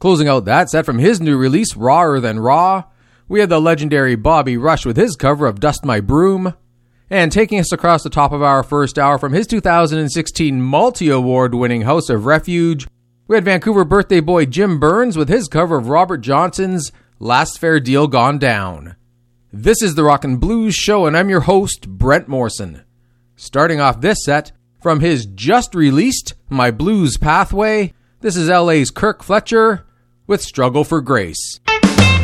Closing out that set from his new release, Rawer Than Raw, we had the legendary Bobby Rush with his cover of Dust My Broom. And taking us across the top of our first hour from his 2016 multi-award winning House of Refuge, we had Vancouver birthday boy Jim Burns with his cover of Robert Johnson's Last Fair Deal Gone Down. This is the Rockin' Blues Show, and I'm your host, Brent Morrison. Starting off this set, from his just-released My Blues Pathway, this is LA's Kirk Fletcher with Struggle for Grace.